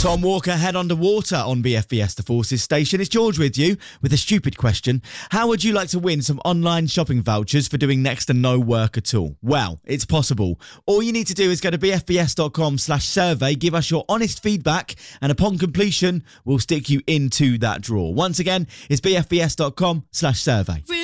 Tom Walker, Head Underwater on BFBS The Forces station. It's George with you with a stupid question. How would you like to win some online shopping vouchers for doing next to no work at all? Well, it's possible. All you need to do is go to bfbs.com/survey, give us your honest feedback, and upon completion, we'll stick you into that draw. Once again, it's bfbs.com/survey.